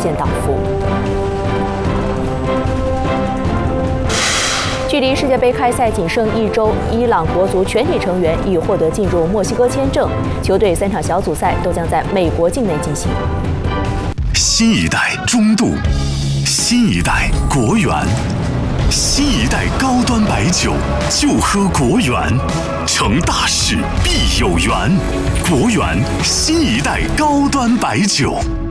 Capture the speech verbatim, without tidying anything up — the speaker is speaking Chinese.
现倒伏。距离世界杯开赛仅剩一周，伊朗国足全体成员已获得进入墨西哥签证，球队三场小组赛都将在美国境内进行。 新一代中度，新一代国源，新一代高端白酒就喝国源，成大事必有缘。国源新一代高端白酒。